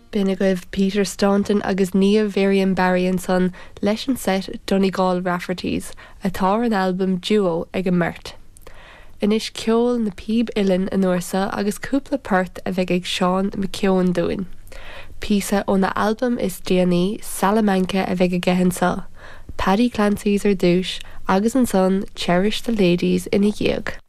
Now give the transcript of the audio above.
Bina goibh Peter Staunton agus Nia Varian Barry an son leis an set Donegal Rafferty's, atá an album Duo ag an Mert. Inis ceol na Peab Illan an uairsa agus cúpla pert a bheith ag Sean McKeown dúin. Písa ó na album is DNA Salamanca a bheith ag gehansa. Paddy Clancy's ar dúis agus an son Cherish the Ladies ina dhiag.